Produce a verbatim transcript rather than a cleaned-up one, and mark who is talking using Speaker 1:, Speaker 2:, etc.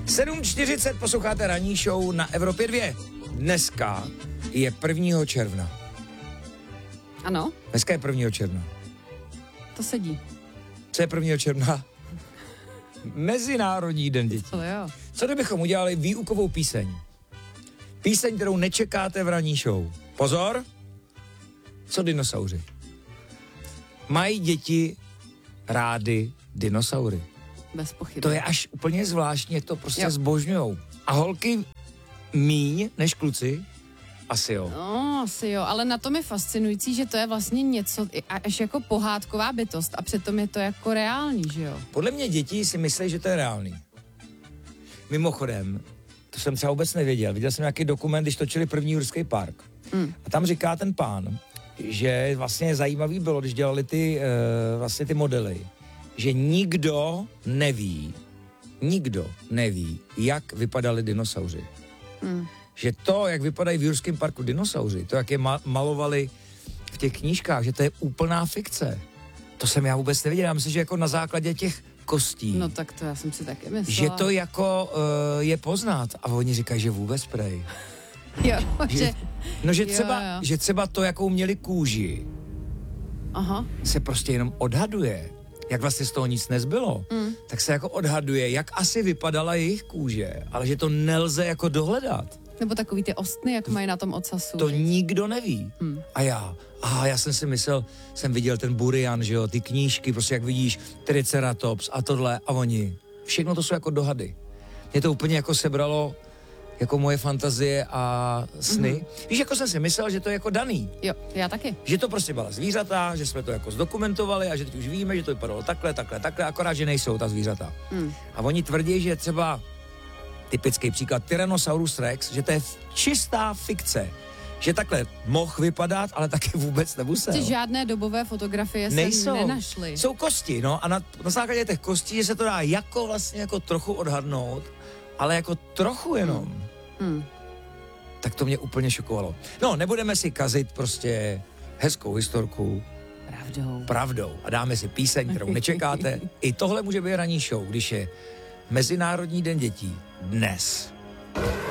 Speaker 1: sedm čtyřicet posloucháte ranní show na Evropě dva. Dneska je prvního června.
Speaker 2: Ano.
Speaker 1: Dneska je prvního června.
Speaker 2: To sedí.
Speaker 1: Co je prvního června? Mezinárodní den dětí.
Speaker 2: To jo.
Speaker 1: Co kdybychom udělali výukovou píseň? Píseň, kterou nečekáte v ranní show. Pozor! Co dinosauři? Mají děti rády dinosaury.
Speaker 2: Bez pochyby.
Speaker 1: To je až úplně zvláštní, jak to prostě
Speaker 2: Jo.
Speaker 1: zbožňujou. A holky míň než kluci? Asi jo.
Speaker 2: No, asi jo, ale na tom je fascinující, že to je vlastně něco až jako pohádková bytost a přitom je to jako reální, že jo?
Speaker 1: Podle mě děti si myslí, že to je reálný. Mimochodem, to jsem třeba vůbec nevěděl. Viděl jsem nějaký dokument, když točili první Jurský park. Mm. A tam říká ten pán, že vlastně zajímavý bylo, když dělali ty, uh, vlastně ty modely, že nikdo neví, nikdo neví, jak vypadali dinosauři. Mm. Že to, jak vypadají v Jurském parku dinosauři, to, jak je ma- malovali v těch knížkách, že to je úplná fikce. To jsem já vůbec nevěděl. Já myslím, že jako na základě těch kostí.
Speaker 2: No tak to já jsem si taky myslela.
Speaker 1: Že to jako uh, je poznat. A oni říkají, že vůbec prej.
Speaker 2: Jo,
Speaker 1: že,
Speaker 2: že...
Speaker 1: No, že třeba,
Speaker 2: jo, jo.
Speaker 1: že třeba to, jakou měli kůži,
Speaker 2: Aha.
Speaker 1: se prostě jenom odhaduje. Jak vlastně z toho nic nezbylo, mm. tak se jako odhaduje, jak asi vypadala jejich kůže, ale že to nelze jako dohledat.
Speaker 2: Nebo takový ty ostny, jak mají na tom ocasu.
Speaker 1: To nikdo neví. Hmm. A já, a já jsem si myslel, jsem viděl ten Burian, že jo, ty knížky, prostě jak vidíš, Triceratops a tohle a oni. Všechno to jsou jako dohady. Mě to úplně jako sebralo jako moje fantazie a sny. Mm-hmm. Víš, jako jsem si myslel, že to je jako daný.
Speaker 2: Jo, já taky.
Speaker 1: Že to prostě byla zvířata, že jsme to jako zdokumentovali a že teď už víme, že to vypadalo takhle, takhle, takhle, akorát, že nejsou ta zvířata. Mm. A oni tvrdí, že třeba typický příklad Tyrannosaurus Rex, že to je čistá fikce. Že takhle mohl vypadat, ale taky vůbec nemusel.
Speaker 2: Že žádné dobové fotografie se
Speaker 1: nejsou.
Speaker 2: Nenašly.
Speaker 1: Jsou kosti, no, a na, na základě těch kostí, že se to dá jako vlastně jako trochu odhadnout, ale jako trochu jenom. Hmm. Hmm. Tak to mě úplně šokovalo. No, nebudeme si kazit prostě hezkou historku.
Speaker 2: Pravdou.
Speaker 1: Pravdou. A dáme si píseň, kterou nečekáte. I tohle může být ranní show, když je Mezinárodní den dětí dnes.